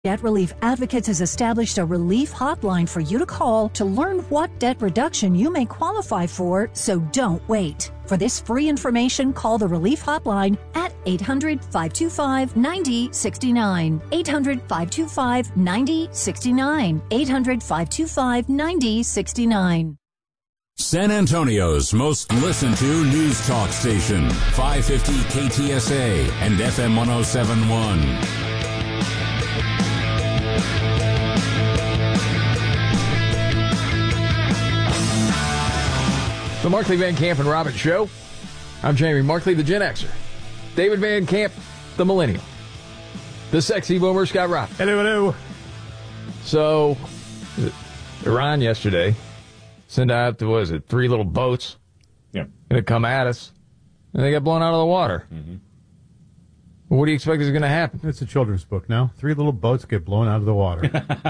Debt Relief Advocates has established a relief hotline for you to call to learn what debt reduction you may qualify for, so don't wait. For this free information, call the Relief Hotline at 800-525-9069. 800-525-9069. 800-525-9069. San Antonio's most listened to news talk station, 550 KTSA and FM 107.1. The Markley Van Camp and Robbins Show. I'm Jamie Markley, the Gen Xer. David Van Camp, the Millennial. The sexy boomer, Scott Robbins. Hello, hello. So, Iran yesterday sent out, 3 little boats. Yeah. Going to come at us. And they got blown out of the water. Mm-hmm. Well, what do you expect is going to happen? It's a children's book now. 3 little boats get blown out of the water.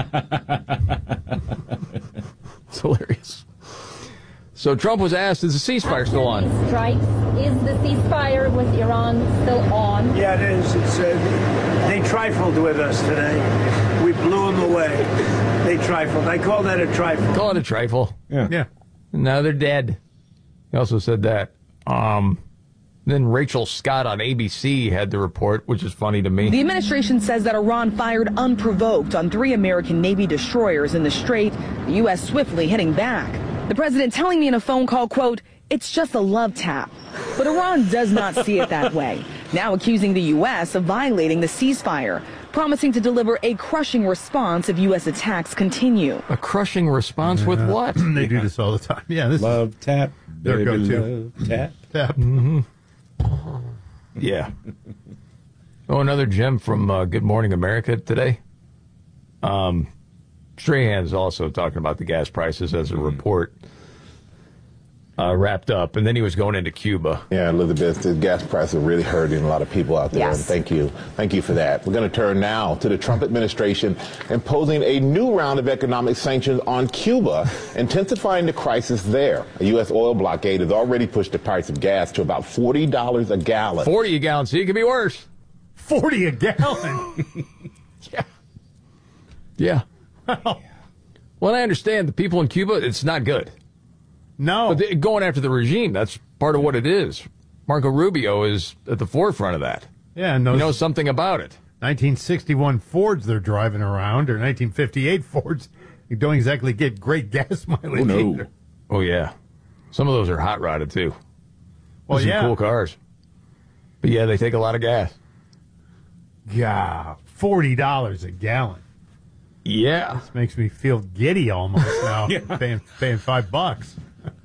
It's hilarious. So Trump was asked, is the ceasefire still on? Strikes. Is the ceasefire with Iran still on? Yeah, it is. They trifled with us today. We blew them away. They trifled. I call that a trifle. Call it a trifle. Yeah. Now they're dead. He also said that. Then Rachel Scott on ABC had the report, which is funny to me. The administration says that Iran fired unprovoked on 3 American Navy destroyers in the Strait, the U.S. swiftly hitting back. The president telling me in a phone call, quote, "It's just a love tap." But Iran does not see it that way, now accusing the U.S. of violating the ceasefire, promising to deliver a crushing response if U.S. attacks continue. A crushing response with what? They do this all the time. Yeah, this love tap. Their go-to. Love tap. Tap. Mm-hmm. Yeah. Oh, another gem from Good Morning America today. Strahan's also talking about the gas prices as a report wrapped up, and then he was going into Cuba. Yeah, Elizabeth, the gas prices are really hurting a lot of people out there, Yes. and thank you for that. We're going to turn now to the Trump administration imposing a new round of economic sanctions on Cuba, intensifying the crisis there. A U.S. oil blockade has already pushed the price of gas to about $40 a gallon. 40 a gallon, see, it could be worse. 40 a gallon. Yeah. Well, I understand the people in Cuba, it's not good. No. But going after the regime, that's part of what it is. Marco Rubio is at the forefront of that. Yeah, and He those knows something about it. 1961 Fords they're driving around, or 1958 Fords, you don't exactly get great gas mileage Oh, no. either. Oh, yeah. Some of those are hot rodded, too. Well, Some yeah. cool cars. But, yeah, they take a lot of gas. Yeah, $40 a gallon. Yeah. This makes me feel giddy almost now, paying $5.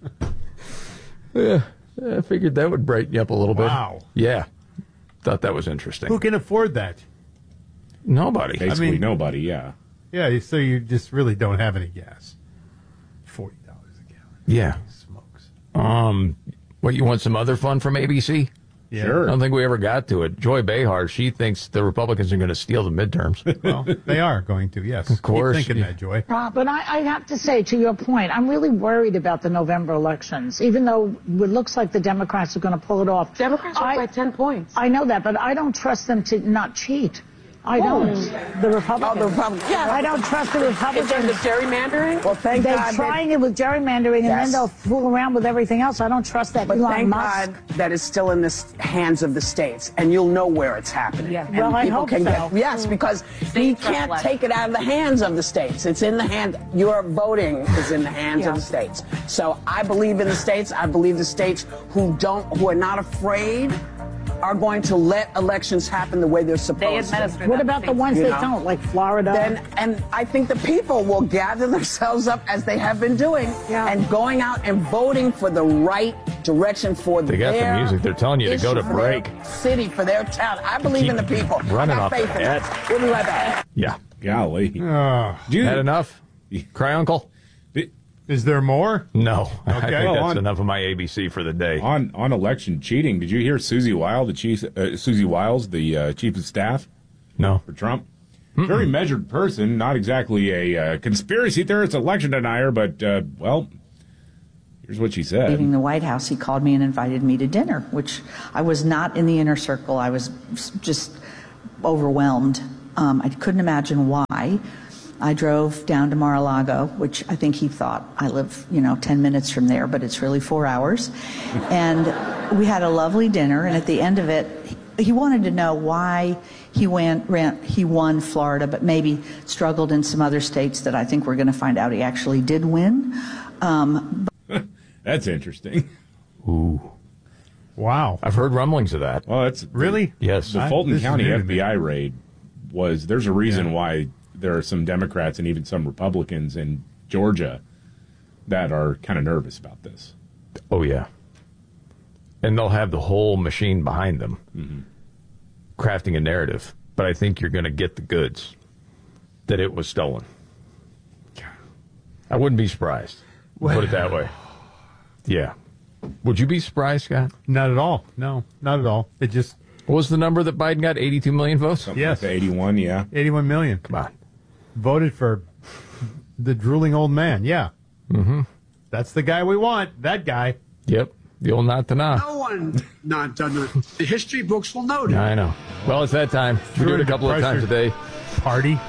Yeah. I figured that would brighten you up a little bit. Wow. Yeah. Thought that was interesting. Who can afford that? Nobody. Basically nobody, yeah. Yeah, so you just really don't have any gas. $40 a gallon. Yeah. Smokes. What, you want some other fun from ABC? Yeah. I Sure. don't think we ever got to it. Joy Behar, she thinks the Republicans are going to steal the midterms. Well, they are going to, yes. Of course. Keep thinking Yeah. that, Joy. But I have to say, to your point, I'm really worried about the November elections, even though it looks like the Democrats are going to pull it off. Democrats are by 10 points. I know that, but I don't trust them to not cheat. I don't. The Republicans. Oh, the Republicans. Yeah. I don't trust the Republicans. In terms of gerrymandering? Well, thank They're God. trying it with gerrymandering, and Yes. then they'll fool around with everything else. I don't trust that But Elon thank Musk. God that it's still in the hands of the states, and you'll know where it's happening. Yeah. And Well, I people hope can so. yes, because we can't take it out of the hands of the states. It's in the hand. Your voting is in the hands of the states. So I believe in the states. I believe the states who are not afraid are going to let elections happen the way they're supposed to. What about the ones that don't, like Florida? And I think the people will gather themselves up as they have been doing and going out and voting for the right direction for They got their the music. They're telling you to go to issue, for their break. city, for their town. I believe in the people. running I off got faith the in head. that. We'll be right back. Yeah. Golly. Dude, Had enough? Cry uncle? is there more? No. I Okay. think Well, that's enough of my ABC for the day. On election cheating, did you hear Susie Wiles, the chief of staff No. for Trump? Very measured person, not exactly a conspiracy theorist, election denier, but, well, here's what she said. Leaving the White House, he called me and invited me to dinner, which I was not in the inner circle. I was just overwhelmed I couldn't imagine why. I drove down to Mar-a-Lago, which I think he thought I live, 10 minutes from there, but it's really 4 hours. And we had a lovely dinner, and at the end of it, he wanted to know why he won Florida, but maybe struggled in some other states that I think we're going to find out he actually did win. That's interesting. Ooh. Wow. I've heard rumblings of that. Well, that's really? Yes. The Fulton County FBI raid there's a reason why there are some Democrats and even some Republicans in Georgia that are kind of nervous about this. Oh, yeah. And they'll have the whole machine behind them, crafting a narrative. But I think you're going to get the goods that it was stolen. I wouldn't be surprised. Put it that way. Yeah. Would you be surprised, Scott? Not at all. No, not at all. It just... What was the number that Biden got? 82 million votes? Something like 81, yeah. 81 million. Come on. Voted for the drooling old man, yeah. Mm-hmm. That's the guy we want, that guy. Yep, the old not to know. No one not done it. The history books will note it. I know. Well, it's that time. We do it a couple of times a day. Party.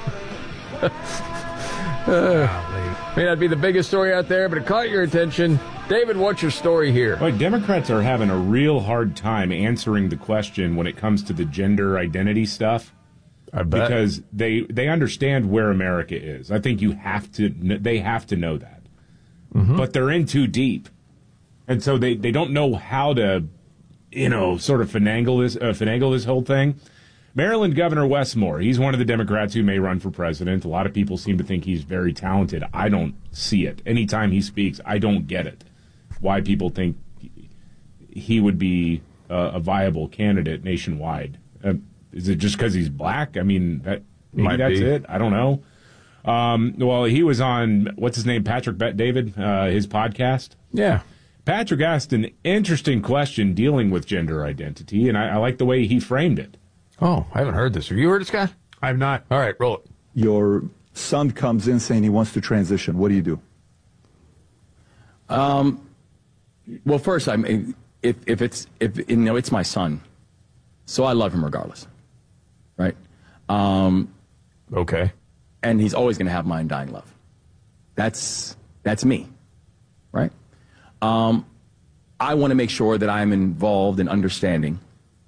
May not be the biggest story out there, but it caught your attention. David, what's your story here? Well, Democrats are having a real hard time answering the question when it comes to the gender identity stuff. I bet. Because they understand where America is. I think they have to know that. But they're in too deep. And so they don't know how to, sort of finagle this whole thing. Maryland Governor Wes Moore, he's one of the Democrats who may run for president. A lot of people seem to think he's very talented. I don't see it. Anytime he speaks, I don't get it. Why people think he would be a viable candidate nationwide. Is it just because he's black? I mean, maybe that's it. I don't know. Well, he was on, what's his name, Patrick Bet-David, his podcast. Yeah. Patrick asked an interesting question dealing with gender identity, and I like the way he framed it. Oh, I haven't heard this. Have you heard it, Scott? I have not. All right, roll it. Your son comes in saying he wants to transition. What do you do? Well, first, I mean, if it's my son, so I love him regardless, right? Okay. And he's always going to have my undying love. That's me, right? I want to make sure that I'm involved in understanding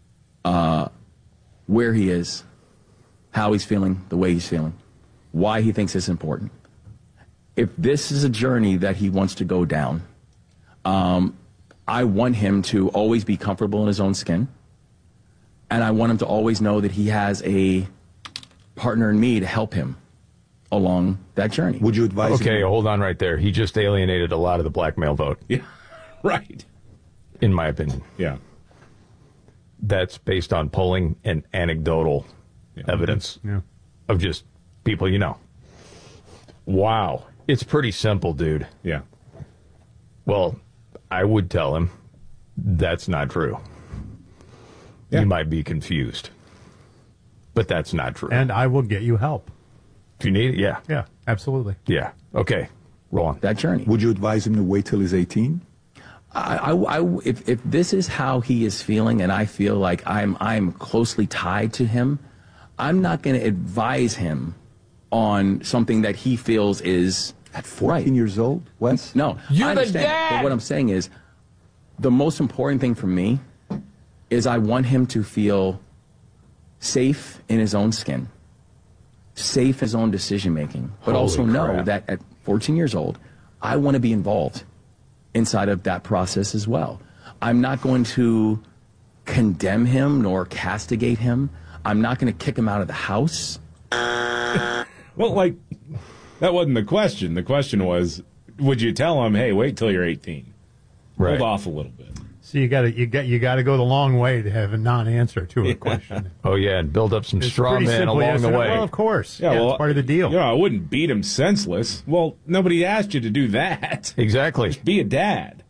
where he is, how he's feeling, the way he's feeling, why he thinks it's important. If this is a journey that he wants to go down, I want him to always be comfortable in his own skin, and I want him to always know that he has a partner in me to help him along that journey. Would you advise him? Okay, hold on right there. He just alienated a lot of the black male vote. Yeah, right. In my opinion. Yeah. That's based on polling and anecdotal evidence of just people you know. Wow. It's pretty simple, dude. Yeah. Well, I would tell him that's not true. Yeah. You might be confused. But that's not true. And I will get you help. If you need it, yeah. Yeah, absolutely. Yeah. Okay. Roll on. That journey. Would you advise him to wait till he's 18? If this is how he is feeling, and I feel like I'm closely tied to him, I'm not going to advise him on something that he feels is at 14 years old, Wes. No, you're I the understand. dad. But what I'm saying is, the most important thing for me is I want him to feel safe in his own skin, safe in his own decision making, but Holy also know crap. that at 14 years old, I want to be involved inside of that process as well. I'm not going to condemn him nor castigate him. I'm not going to kick him out of the house. Well, that wasn't the question. The question was, would you tell him, hey, wait till you're 18? Right. Hold off a little bit. So you got to go the long way to have a non-answer to a question. Oh, yeah, and build up some straw pretty men simple, along yes the or no. way. Well, of course. Yeah, well, it's part of the deal. I wouldn't beat him senseless. Well, nobody asked you to do that. Exactly. Just be a dad.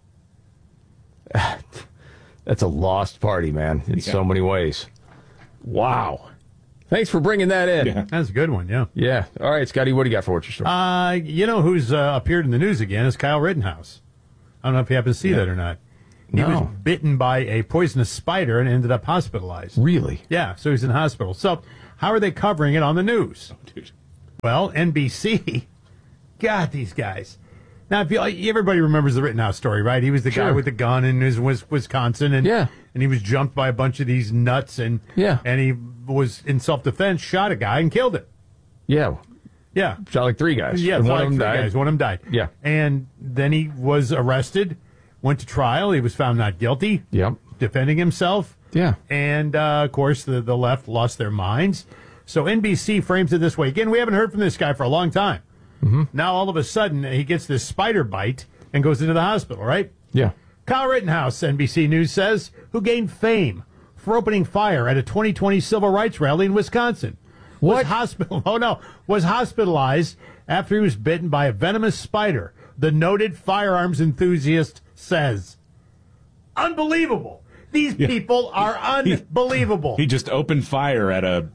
That's a lost party, man, in so many ways. Wow. Thanks for bringing that in. Yeah. That's a good one, yeah. Yeah. All right, Scotty, what do you got for What's Your Story? You know who's appeared in the news again is Kyle Rittenhouse. I don't know if you happen to see that or not. He was bitten by a poisonous spider and ended up hospitalized. Really? Yeah, so he's in hospital. So How are they covering it on the news? Oh, dude. Well, NBC, God, these guys. Now, everybody remembers the Rittenhouse story, right? He was the guy with the gun in Wisconsin, and he was jumped by a bunch of these nuts, and he was in self-defense, shot a guy and killed him. Yeah. Shot like 3 guys. Yeah, and one of them died. One of them died. Yeah. And then he was arrested, went to trial. He was found not guilty. Yep. Defending himself. Yeah. And, of course, the left lost their minds. So NBC frames it this way. Again, we haven't heard from this guy for a long time. Mm-hmm. Now, all of a sudden, he gets this spider bite and goes into the hospital, right? Yeah. Kyle Rittenhouse, NBC News says, who gained fame for opening fire at a 2020 civil rights rally in Wisconsin. What? Was hospitalized after he was bitten by a venomous spider, the noted firearms enthusiast says. Unbelievable. These people are unbelievable. He just opened fire at a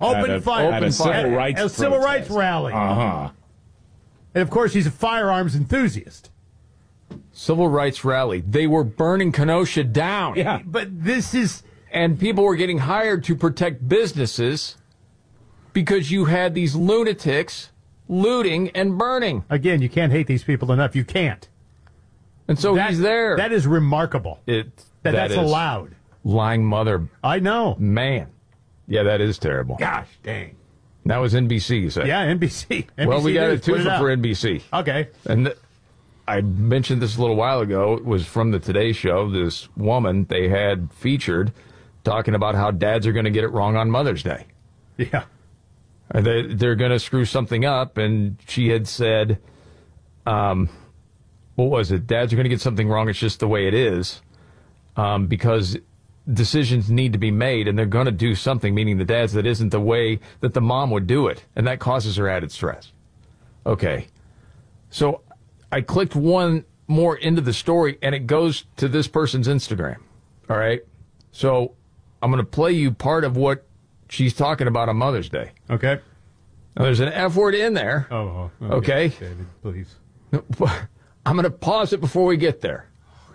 civil rights rally. Uh-huh. And, of course, he's a firearms enthusiast. Civil rights rally. They were burning Kenosha down. Yeah. But this is... And people were getting hired to protect businesses because you had these lunatics looting and burning. Again, you can't hate these people enough. You can't. And so he's there. That is remarkable. That's is allowed. Lying mother. I know. Man. Yeah, that is terrible. Gosh dang. That was NBC, you said? Yeah, NBC. Well, we got News, a twofer for NBC. Okay. And I mentioned this a little while ago. It was from the Today Show. This woman they had featured talking about how dads are going to get it wrong on Mother's Day. Yeah. They're going to screw something up. And she had said, what was it? Dads are going to get something wrong. It's just the way it is. Because decisions need to be made, and they're going to do something, meaning the dads, that isn't the way that the mom would do it, and that causes her added stress. Okay. So I clicked one more into the story, and it goes to this person's Instagram. All right? So I'm going to play you part of what she's talking about on Mother's Day. Okay. Now, there's an F word in there. Oh, okay. David, please. I'm going to pause it before we get there.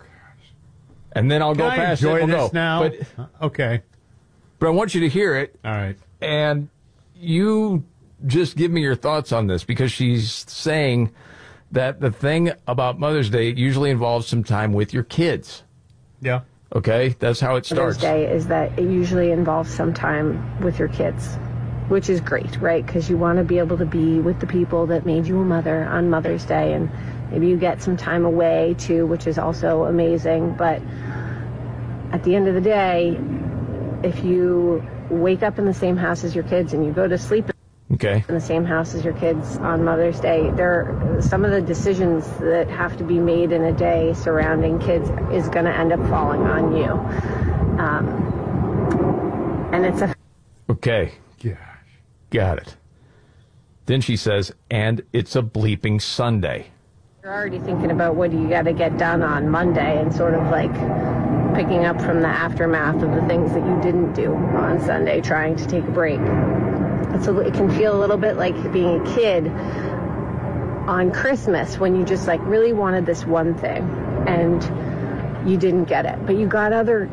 And then I'll go past it. Enjoy We'll this go. now. But, okay. But I want you to hear it. All right. And you just give me your thoughts on this, because she's saying that the thing about Mother's Day usually involves some time with your kids. Yeah. Okay? That's how it starts. Mother's Day is that it usually involves some time with your kids, which is great, right? Because you want to be able to be with the people that made you a mother on Mother's Day, and maybe you get some time away, too, which is also amazing. But at the end of the day, if you wake up in the same house as your kids and you go to sleep in the same house as your kids on Mother's Day, there are some of the decisions that have to be made in a day surrounding kids is going to end up falling on you. And it's a... Okay. Gosh. Got it. Then she says, and it's a bleeping Sunday. You're already thinking about what do you got to get done on Monday, and sort of like picking up from the aftermath of the things that you didn't do on Sunday, trying to take a break. And so it can feel a little bit like being a kid on Christmas when you just like really wanted this one thing and you didn't get it, but you got other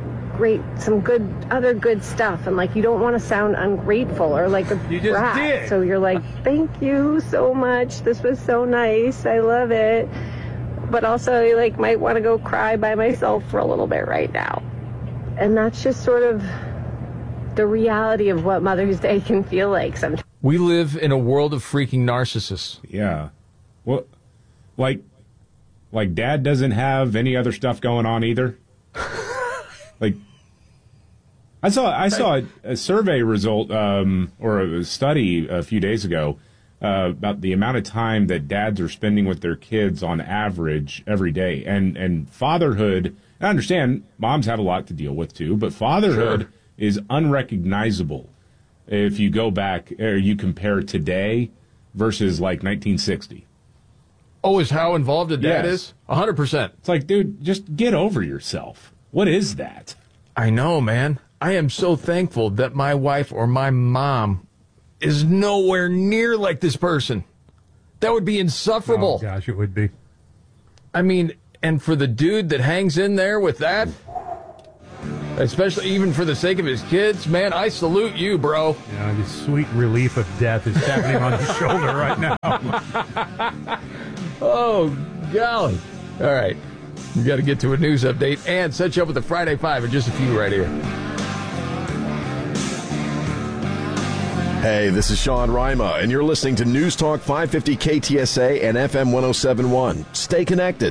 good stuff, and like you don't want to sound ungrateful or like a brat. Did. So you're like, thank you so much, this was so nice, I love it, but also you like might want to go cry by myself for a little bit right now. And that's just sort of the reality of what Mother's Day can feel like sometimes. We live in a world of freaking narcissists. Yeah. Well, like Dad doesn't have any other stuff going on either. Like, I saw a survey result or a study a few days ago about the amount of time that dads are spending with their kids on average every day, and fatherhood. I understand moms have a lot to deal with too, but fatherhood is unrecognizable if you go back or you compare today versus like 1960. Oh, is how involved a dad is? 100%. It's like, dude, just get over yourself. What is that? I know, man. I am so thankful that my wife or my mom is nowhere near like this person. That would be insufferable. Oh, gosh, it would be. I mean, and for the dude that hangs in there with that, Especially even for the sake of his kids, man, I salute you, bro. Yeah, the sweet relief of death is happening on his shoulder right now. Oh, golly. All right. We got to get to a news update and set you up with the Friday Five in just a few right here. Hey, this is Sean Rima, and you're listening to News Talk 550 KTSA and FM 107.1. Stay connected.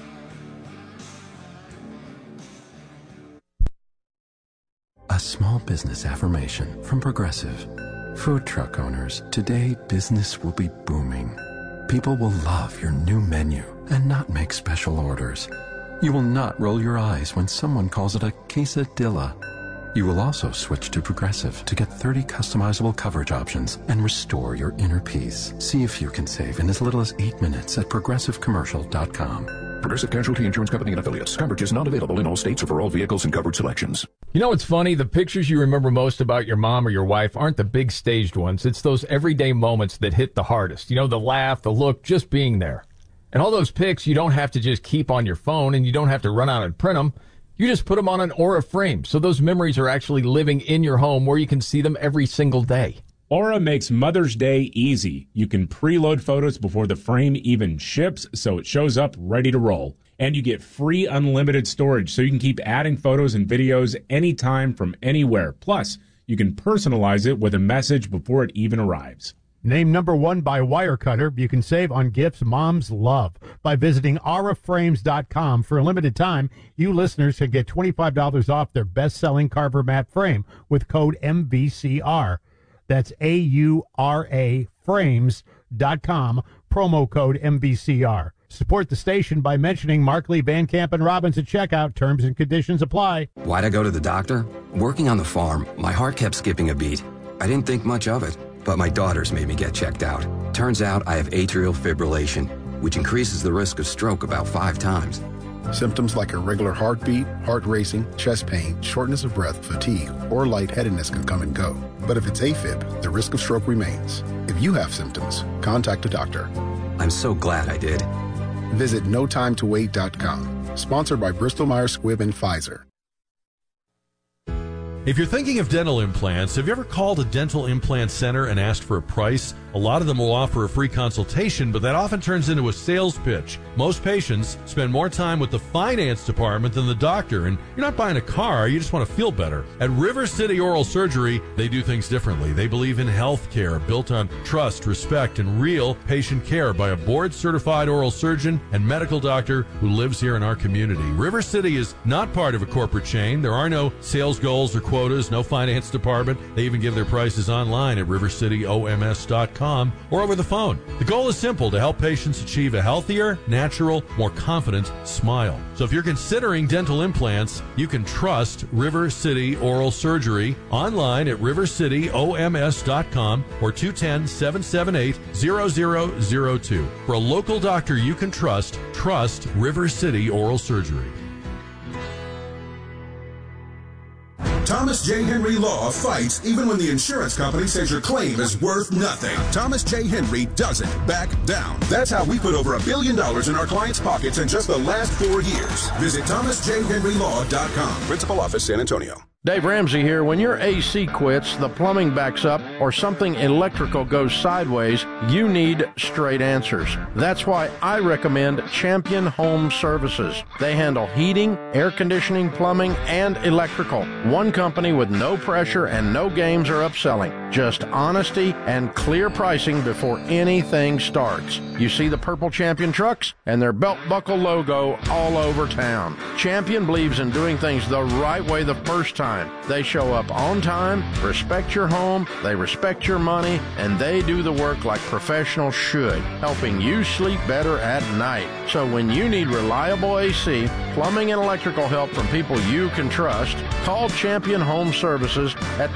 A small business affirmation from Progressive. Food truck owners, today business will be booming. People will love your new menu and not make special orders. You will not roll your eyes when someone calls it a quesadilla. You will also switch to Progressive to get 30 customizable coverage options and restore your inner peace. See if you can save in as little as 8 minutes at ProgressiveCommercial.com. Progressive Casualty Insurance Company and Affiliates. Coverage is not available in all states or for all vehicles and coverage selections. You know what's funny? The pictures you remember most about your mom or your wife aren't the big staged ones. It's those everyday moments that hit the hardest. You know, the laugh, the look, just being there. And all those pics you don't have to just keep on your phone, and you don't have to run out and print them. You just put them on an Aura frame, so those memories are actually living in your home where you can see them every single day. Aura makes Mother's Day easy. You can preload photos before the frame even ships, so it shows up ready to roll. And you get free unlimited storage, so you can keep adding photos and videos anytime from anywhere. Plus, you can personalize it with a message before it even arrives. Named number 1 by Wirecutter, you can save on gifts moms love by visiting auraframes.com. For a limited time, you listeners can get $25 off their best-selling Carver mat frame with code MVCR. That's AURA frames.com, promo code MVCR. Support the station by mentioning Markley, Van Camp, and Robbins at checkout. Terms and conditions apply. Why'd I go to the doctor? Working on the farm, my heart kept skipping a beat. I didn't think much of it, but my daughters made me get checked out. Turns out I have atrial fibrillation, which increases the risk of stroke about 5 times. Symptoms like irregular heartbeat, heart racing, chest pain, shortness of breath, fatigue, or lightheadedness can come and go. But if it's AFib, the risk of stroke remains. If you have symptoms, contact a doctor. I'm so glad I did. Visit NoTimeToWait.com. Sponsored by Bristol-Myers Squibb and Pfizer. If you're thinking of dental implants, have you ever called a dental implant center and asked for a price? A lot of them will offer a free consultation, but that often turns into a sales pitch. Most patients spend more time with the finance department than the doctor, and you're not buying a car, you just want to feel better. At River City Oral Surgery, they do things differently. They believe in health care built on trust, respect, and real patient care by a board-certified oral surgeon and medical doctor who lives here in our community. River City is not part of a corporate chain. There are no sales goals or quotas, no finance department. They even give their prices online at rivercityoms.com or over the phone. The goal is simple: to help patients achieve a healthier, natural, more confident smile. So if you're considering dental implants, you can trust River City Oral Surgery online at rivercityoms.com or 210-778-0002. For a local doctor you can trust River City Oral Surgery. Thomas J. Henry Law fights even when the insurance company says your claim is worth nothing. Thomas J. Henry doesn't back down. That's how we put over $1 billion in our clients' pockets in just the last 4 years. Visit ThomasJHenryLaw.com. Principal Office, San Antonio. Dave Ramsey here. When your AC quits, the plumbing backs up, or something electrical goes sideways, you need straight answers. That's why I recommend Champion Home Services. They handle heating, air conditioning, plumbing, and electrical. One company with no pressure and no games or upselling. Just honesty and clear pricing before anything starts. You see the purple Champion trucks and their belt buckle logo all over town. Champion believes in doing things the right way the first time. They show up on time, respect your home, they respect your money, and they do the work like professionals should, helping you sleep better at night. So when you need reliable AC, plumbing, and electrical help from people you can trust, call Champion Home Services at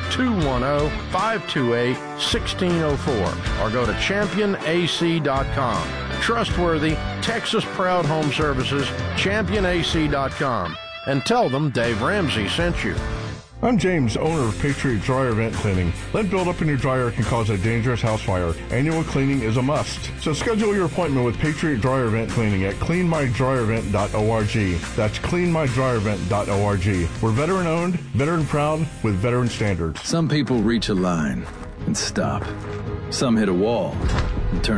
210-528-1604 or go to championac.com. Trustworthy, Texas-proud home services, championac.com. And tell them Dave Ramsey sent you. I'm James, owner of Patriot Dryer Vent Cleaning. Lead buildup in your dryer can cause a dangerous house fire. Annual cleaning is a must. So schedule your appointment with Patriot Dryer Vent Cleaning at cleanmydryervent.org. That's cleanmydryervent.org. We're veteran owned, veteran proud, with veteran standards. Some people reach a line and stop. Some hit a wall